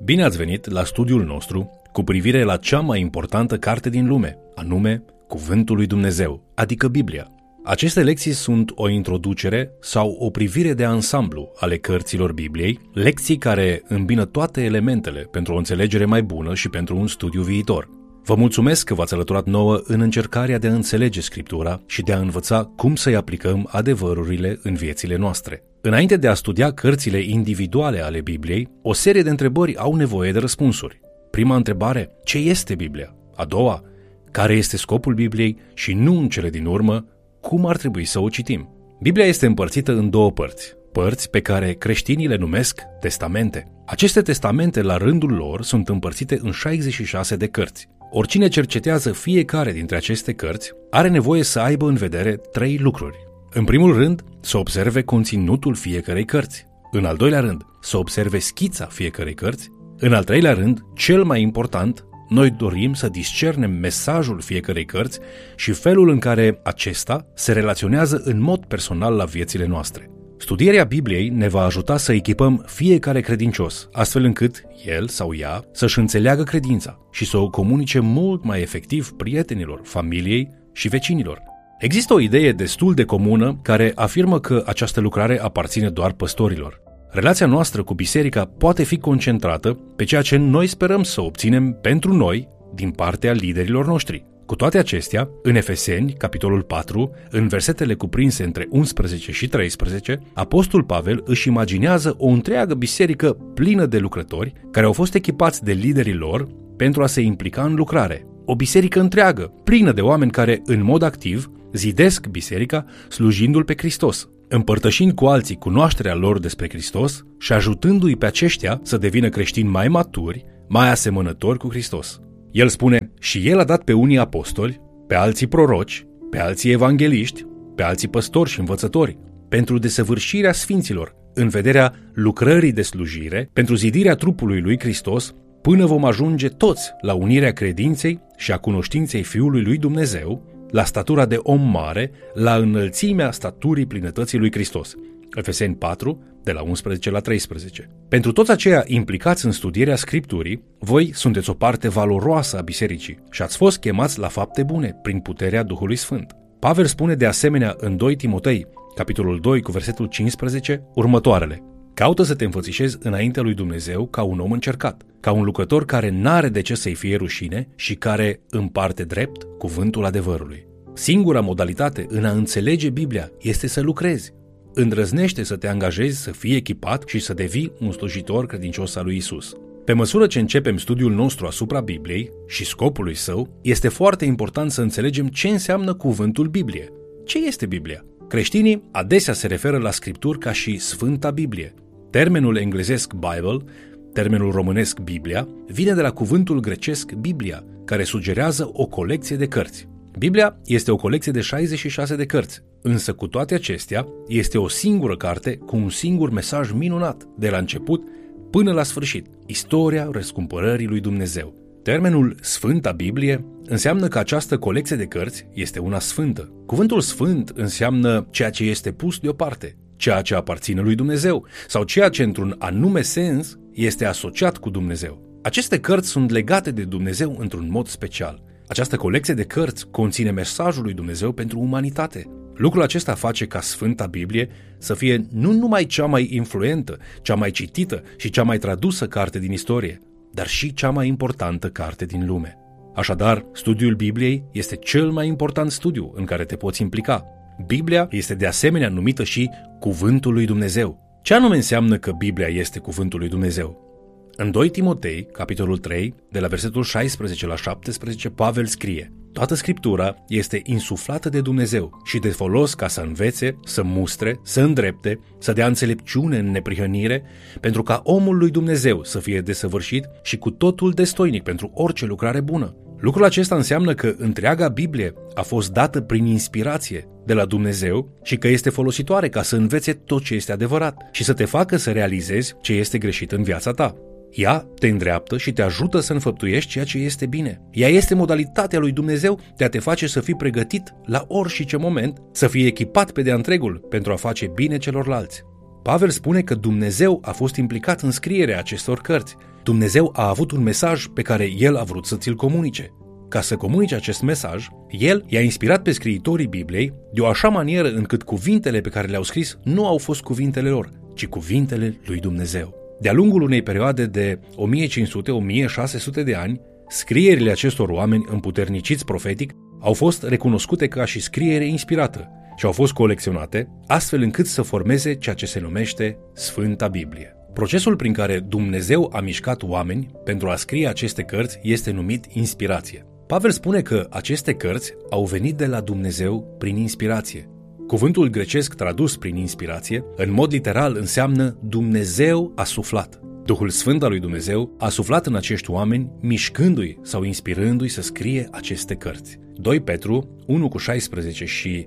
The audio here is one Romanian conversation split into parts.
Bine ați venit la studiul nostru cu privire la cea mai importantă carte din lume, anume Cuvântul lui Dumnezeu, adică Biblia. Aceste lecții sunt o introducere sau o privire de ansamblu ale cărților Bibliei, lecții care îmbină toate elementele pentru o înțelegere mai bună și pentru un studiu viitor. Vă mulțumesc că v-ați alăturat nouă în încercarea de a înțelege Scriptura și de a învăța cum să-i aplicăm adevărurile în viețile noastre. Înainte de a studia cărțile individuale ale Bibliei, o serie de întrebări au nevoie de răspunsuri. Prima întrebare, ce este Biblia? A doua, care este scopul Bibliei? Și nu în cele din urmă, cum ar trebui să o citim? Biblia este împărțită în două părți pe care creștinii le numesc testamente. Aceste testamente, la rândul lor, sunt împărțite în 66 de cărți. Oricine cercetează fiecare dintre aceste cărți are nevoie să aibă în vedere 3 lucruri. În primul rând, să observe conținutul fiecărei cărți. În al doilea rând, să observe schița fiecărei cărți. În al treilea rând, cel mai important, noi dorim să discernem mesajul fiecărei cărți și felul în care acesta se relaționează în mod personal la viețile noastre. Studierea Bibliei ne va ajuta să echipăm fiecare credincios, astfel încât el sau ea să-și înțeleagă credința și să o comunice mult mai efectiv prietenilor, familiei și vecinilor. Există o idee destul de comună care afirmă că această lucrare aparține doar păstorilor. Relația noastră cu biserica poate fi concentrată pe ceea ce noi sperăm să obținem pentru noi din partea liderilor noștri. Cu toate acestea, în Efeseni, capitolul 4, în versetele cuprinse între 11 și 13, apostol Pavel își imaginează o întreagă biserică plină de lucrători care au fost echipați de liderii lor pentru a se implica în lucrare. O biserică întreagă, plină de oameni care, în mod activ, zidesc biserica slujindu-L pe Hristos, împărtășind cu alții cunoașterea lor despre Hristos și ajutându-i pe aceștia să devină creștini mai maturi, mai asemănători cu Hristos. El spune, și El a dat pe unii apostoli, pe alții proroci, pe alții evangeliști, pe alții păstori și învățători, pentru desăvârșirea sfinților, în vederea lucrării de slujire, pentru zidirea trupului lui Hristos, până vom ajunge toți la unirea credinței și a cunoștinței Fiului lui Dumnezeu, la statura de om mare, la înălțimea staturii plinătății lui Hristos. Efeseni 4, de la 11 la 13. Pentru toți aceia implicați în studierea Scripturii, voi sunteți o parte valoroasă a bisericii și ați fost chemați la fapte bune prin puterea Duhului Sfânt. Pavel spune de asemenea în 2 Timotei, capitolul 2 cu versetul 15, următoarele. Caută să te înfățișezi înaintea lui Dumnezeu ca un om încercat, ca un lucrător care n-are de ce să-i fie rușine și care împarte drept cuvântul adevărului. Singura modalitate în a înțelege Biblia este să lucrezi. Îndrăznește să te angajezi, să fii echipat și să devii un slujitor credincios al lui Isus. Pe măsură ce începem studiul nostru asupra Bibliei și scopului său, este foarte important să înțelegem ce înseamnă cuvântul Biblie. Ce este Biblia? Creștinii adesea se referă la Scripturi ca și Sfânta Biblie. Termenul englezesc Bible, termenul românesc Biblia, vine de la cuvântul grecesc Biblia, care sugerează o colecție de cărți. Biblia este o colecție de 66 de cărți, însă cu toate acestea este o singură carte cu un singur mesaj minunat, de la început până la sfârșit, istoria răscumpărării lui Dumnezeu. Termenul Sfânta Biblie înseamnă că această colecție de cărți este una sfântă. Cuvântul sfânt înseamnă ceea ce este pus deoparte, ceea ce aparține lui Dumnezeu sau ceea ce într-un anume sens este asociat cu Dumnezeu. Aceste cărți sunt legate de Dumnezeu într-un mod special. Această colecție de cărți conține mesajul lui Dumnezeu pentru umanitate. Lucrul acesta face ca Sfânta Biblie să fie nu numai cea mai influentă, cea mai citită și cea mai tradusă carte din istorie, dar și cea mai importantă carte din lume. Așadar, studiul Bibliei este cel mai important studiu în care te poți implica. Biblia este de asemenea numită și Cuvântul lui Dumnezeu. Ce anume înseamnă că Biblia este Cuvântul lui Dumnezeu? În 2 Timotei, capitolul 3, de la versetul 16 la 17, Pavel scrie: Toată Scriptura este insuflată de Dumnezeu și de folos ca să învețe, să mustre, să îndrepte, să dea înțelepciune în neprihănire, pentru ca omul lui Dumnezeu să fie desăvârșit și cu totul destoinic pentru orice lucrare bună. Lucrul acesta înseamnă că întreaga Biblie a fost dată prin inspirație de la Dumnezeu și că este folositoare ca să învețe tot ce este adevărat și să te facă să realizezi ce este greșit în viața ta. Ea te îndreaptă și te ajută să înfăptuiești ceea ce este bine. Ea este modalitatea lui Dumnezeu de a te face să fii pregătit la orice moment, să fii echipat pe de-a întregul pentru a face bine celorlalți. Pavel spune că Dumnezeu a fost implicat în scrierea acestor cărți. Dumnezeu a avut un mesaj pe care El a vrut să ți-l comunice. Ca să comunice acest mesaj, El i-a inspirat pe scriitorii Bibliei de o așa manieră încât cuvintele pe care le-au scris nu au fost cuvintele lor, ci cuvintele lui Dumnezeu. De-a lungul unei perioade de 1500-1600 de ani, scrierile acestor oameni împuterniciți profetic au fost recunoscute ca și scriere inspirată și au fost colecționate astfel încât să formeze ceea ce se numește Sfânta Biblie. Procesul prin care Dumnezeu a mișcat oameni pentru a scrie aceste cărți este numit inspirație. Pavel spune că aceste cărți au venit de la Dumnezeu prin inspirație. Cuvântul grecesc tradus prin inspirație, în mod literal înseamnă Dumnezeu a suflat. Duhul Sfânt al lui Dumnezeu a suflat în acești oameni, mișcându-i sau inspirându-i să scrie aceste cărți. 2 Petru 1:16 și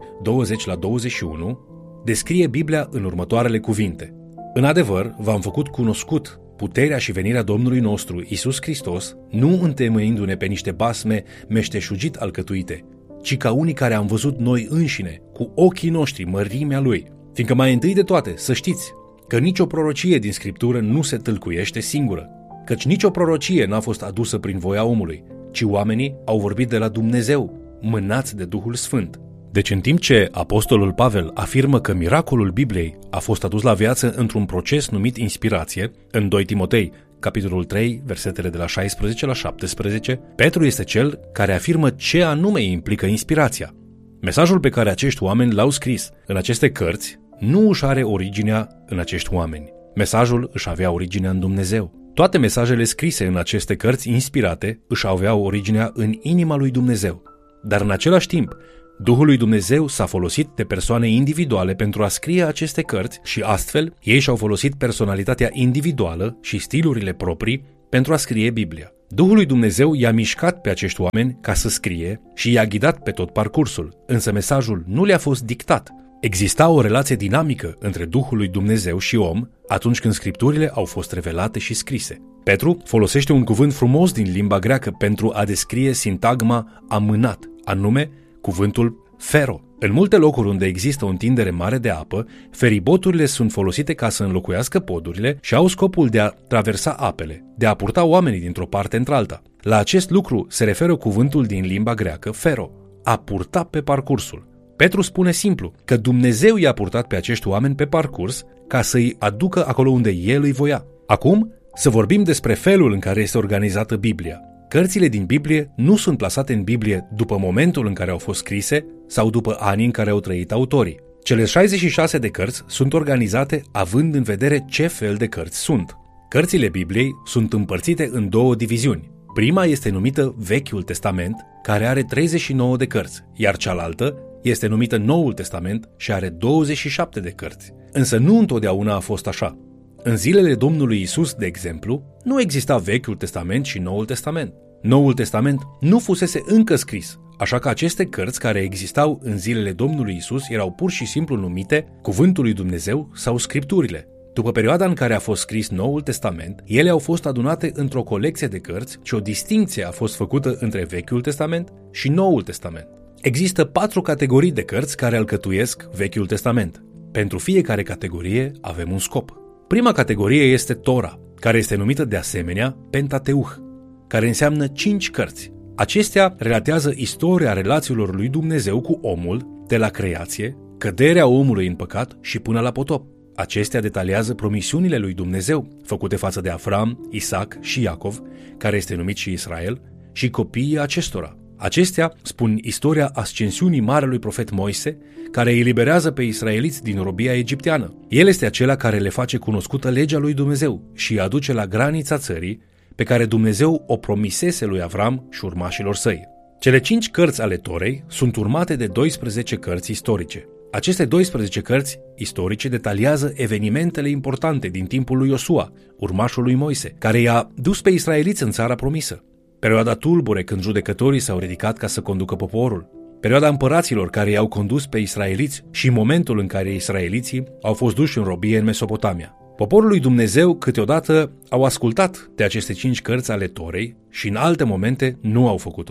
20-21 descrie Biblia în următoarele cuvinte. În adevăr, v-am făcut cunoscut puterea și venirea Domnului nostru, Iisus Hristos, nu întemeiindu-ne pe niște basme meșteșugit alcătuite, ci ca unii care am văzut noi înșine, cu ochii noștri, mărimea Lui. Fiindcă mai întâi de toate, să știți că nicio prorocie din Scriptură nu se tâlcuiește singură, căci nicio prorocie n-a fost adusă prin voia omului, ci oamenii au vorbit de la Dumnezeu, mânați de Duhul Sfânt. Deci în timp ce apostolul Pavel afirmă că miracolul Bibliei a fost adus la viață într-un proces numit inspirație, în 2 Timotei, capitolul 3, versetele de la 16 la 17, Petru este cel care afirmă ce anume implică inspirația. Mesajul pe care acești oameni l-au scris în aceste cărți nu își are originea în acești oameni. Mesajul își avea originea în Dumnezeu. Toate mesajele scrise în aceste cărți inspirate își aveau originea în inima lui Dumnezeu. Dar în același timp, Duhul lui Dumnezeu s-a folosit de persoane individuale pentru a scrie aceste cărți și astfel ei și-au folosit personalitatea individuală și stilurile proprii pentru a scrie Biblia. Duhul lui Dumnezeu i-a mișcat pe acești oameni ca să scrie și i-a ghidat pe tot parcursul, însă mesajul nu le-a fost dictat. Exista o relație dinamică între Duhul lui Dumnezeu și om atunci când Scripturile au fost revelate și scrise. Petru folosește un cuvânt frumos din limba greacă pentru a descrie sintagma amânat, anume cuvântul fero. În multe locuri unde există o întindere mare de apă, feriboturile sunt folosite ca să înlocuiască podurile și au scopul de a traversa apele, de a purta oamenii dintr-o parte într-alta. La acest lucru se referă cuvântul din limba greacă fero, a purta pe parcursul. Petru spune simplu că Dumnezeu i-a purtat pe acești oameni pe parcurs ca să-i aducă acolo unde El îi voia. Acum, să vorbim despre felul în care este organizată Biblia. Cărțile din Biblie nu sunt plasate în Biblie după momentul în care au fost scrise sau după anii în care au trăit autorii. Cele 66 de cărți sunt organizate având în vedere ce fel de cărți sunt. Cărțile Bibliei sunt împărțite în două diviziuni. Prima este numită Vechiul Testament, care are 39 de cărți, iar cealaltă este numită Noul Testament și are 27 de cărți. Însă nu întotdeauna a fost așa. În zilele Domnului Isus, de exemplu, nu exista Vechiul Testament și Noul Testament. Noul Testament nu fusese încă scris, așa că aceste cărți care existau în zilele Domnului Isus erau pur și simplu numite Cuvântul lui Dumnezeu sau Scripturile. După perioada în care a fost scris Noul Testament, ele au fost adunate într-o colecție de cărți și o distincție a fost făcută între Vechiul Testament și Noul Testament. Există 4 categorii de cărți care alcătuiesc Vechiul Testament. Pentru fiecare categorie avem un scop. Prima categorie este Tora, care este numită de asemenea Pentateuch, care înseamnă 5 cărți. Acestea relatează istoria relațiilor lui Dumnezeu cu omul, de la creație, căderea omului în păcat și până la potop. Acestea detaliază promisiunile lui Dumnezeu, făcute față de Avram, Isaac și Iacov, care este numit și Israel, și copiii acestora. Acestea spun istoria ascensiunii marelui profet Moise, care îi eliberează pe israeliți din robia egipteană. El este acela care le face cunoscută legea lui Dumnezeu și îi aduce la granița țării pe care Dumnezeu o promisese lui Avram și urmașilor săi. Cele 5 cărți ale Torei sunt urmate de 12 cărți istorice. Aceste 12 cărți istorice detaliază evenimentele importante din timpul lui Iosua, urmașul lui Moise, care i-a dus pe israeliți în țara promisă. Perioada tulbure când judecătorii s-au ridicat ca să conducă poporul. Perioada împăraților care i-au condus pe israeliți și momentul în care israeliții au fost duși în robie în Mesopotamia. Poporul lui Dumnezeu câteodată au ascultat de aceste 5 cărți ale Torei și în alte momente nu au făcut-o.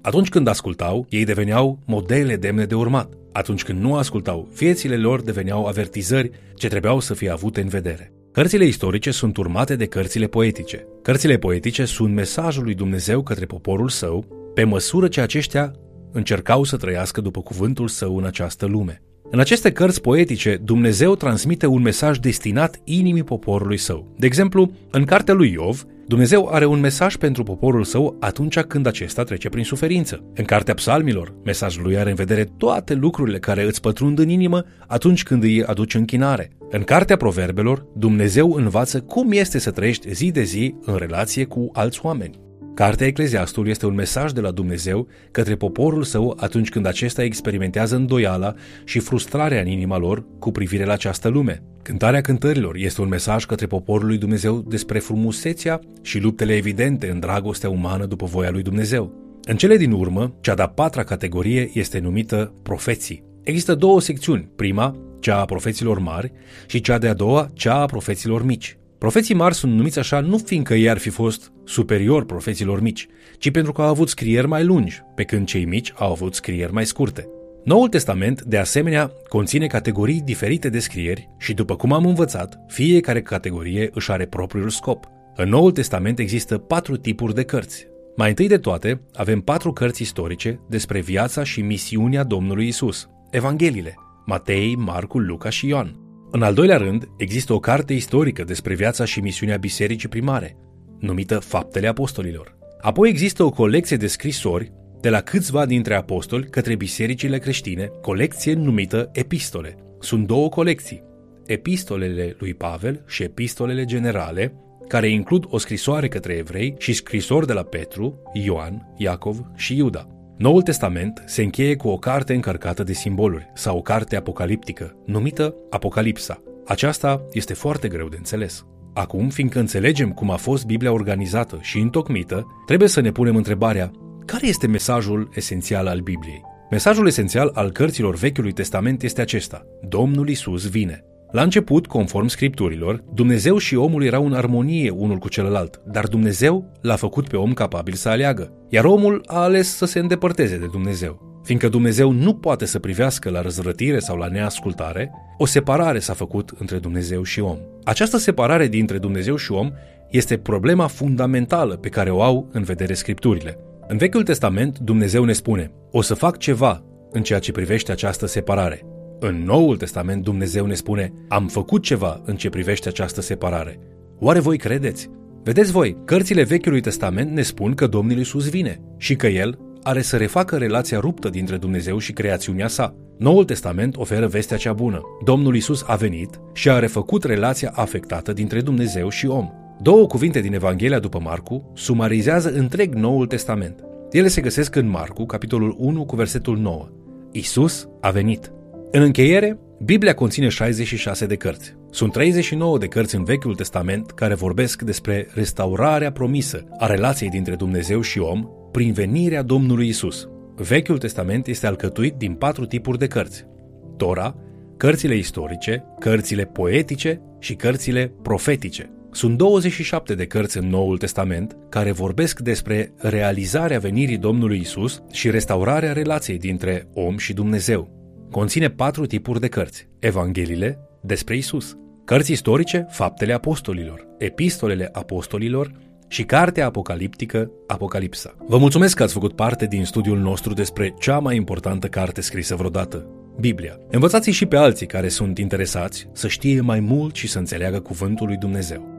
Atunci când ascultau, ei deveneau modele demne de urmat. Atunci când nu ascultau, viețile lor deveneau avertizări ce trebuiau să fie avute în vedere. Cărțile istorice sunt urmate de cărțile poetice. Cărțile poetice sunt mesajul lui Dumnezeu către poporul său, pe măsură ce aceștia încercau să trăiască după cuvântul său în această lume. În aceste cărți poetice, Dumnezeu transmite un mesaj destinat inimii poporului său. De exemplu, în cartea lui Iov, Dumnezeu are un mesaj pentru poporul său atunci când acesta trece prin suferință. În cartea Psalmilor, mesajul lui are în vedere toate lucrurile care îți pătrund în inimă atunci când îi aduci închinare. În cartea Proverbelor, Dumnezeu învață cum este să trăiești zi de zi în relație cu alți oameni. Cartea Ecleziastului este un mesaj de la Dumnezeu către poporul său atunci când acesta experimentează îndoiala și frustrarea în inima lor cu privire la această lume. Cântarea cântărilor este un mesaj către poporul lui Dumnezeu despre frumusețea și luptele evidente în dragostea umană după voia lui Dumnezeu. În cele din urmă, cea de-a patra categorie este numită profeții. Există două secțiuni, prima, cea a profeților mari, și cea de-a doua, cea a profeților mici. Profeții mari sunt numiți așa nu fiindcă ei ar fi fost superior profeților mici, ci pentru că au avut scrieri mai lungi, pe când cei mici au avut scrieri mai scurte. Noul Testament, de asemenea, conține categorii diferite de scrieri și, după cum am învățat, fiecare categorie își are propriul scop. În Noul Testament există 4 tipuri de cărți. Mai întâi de toate, avem 4 cărți istorice despre viața și misiunea Domnului Isus, Evangheliile, Matei, Marcu, Luca și Ioan. În al doilea rând, există o carte istorică despre viața și misiunea bisericii primare, numită Faptele Apostolilor. Apoi există o colecție de scrisori de la câțiva dintre apostoli către bisericile creștine, colecție numită Epistole. Sunt 2 colecții, Epistolele lui Pavel și Epistolele generale, care includ o scrisoare către evrei și scrisori de la Petru, Ioan, Iacov și Iuda. Noul Testament se încheie cu o carte încărcată de simboluri sau o carte apocaliptică, numită Apocalipsa. Aceasta este foarte greu de înțeles. Acum, fiindcă înțelegem cum a fost Biblia organizată și întocmită, trebuie să ne punem întrebarea: care este mesajul esențial al Bibliei? Mesajul esențial al cărților Vechiului Testament este acesta: Domnul Isus vine. La început, conform Scripturilor, Dumnezeu și omul erau în armonie unul cu celălalt, dar Dumnezeu l-a făcut pe om capabil să aleagă, iar omul a ales să se îndepărteze de Dumnezeu. Fiindcă Dumnezeu nu poate să privească la răzvrătire sau la neascultare, o separare s-a făcut între Dumnezeu și om. Această separare dintre Dumnezeu și om este problema fundamentală pe care o au în vedere Scripturile. În Vechiul Testament, Dumnezeu ne spune: o să fac ceva în ceea ce privește această separare. În Noul Testament, Dumnezeu ne spune: am făcut ceva în ce privește această separare. Oare voi credeți? Vedeți voi, cărțile Vechiului Testament ne spun că Domnul Iisus vine și că El are să refacă relația ruptă dintre Dumnezeu și creațiunea sa. Noul Testament oferă vestea cea bună. Domnul Iisus a venit și a refăcut relația afectată dintre Dumnezeu și om. 2 cuvinte din Evanghelia după Marcu sumarizează întreg Noul Testament. Ele se găsesc în Marcu, capitolul 1, cu versetul 9. Iisus a venit. În încheiere, Biblia conține 66 de cărți. Sunt 39 de cărți în Vechiul Testament care vorbesc despre restaurarea promisă a relației dintre Dumnezeu și om prin venirea Domnului Isus. Vechiul Testament este alcătuit din 4 tipuri de cărți: Tora, cărțile istorice, cărțile poetice și cărțile profetice. Sunt 27 de cărți în Noul Testament care vorbesc despre realizarea venirii Domnului Isus și restaurarea relației dintre om și Dumnezeu. Conține 4 tipuri de cărți: Evangheliile, despre Isus; cărți istorice, Faptele Apostolilor; Epistolele Apostolilor și cartea apocaliptică, Apocalipsa. Vă mulțumesc că ați făcut parte din studiul nostru despre cea mai importantă carte scrisă vreodată, Biblia. Învățați și pe alții care sunt interesați să știe mai mult și să înțeleagă cuvântul lui Dumnezeu.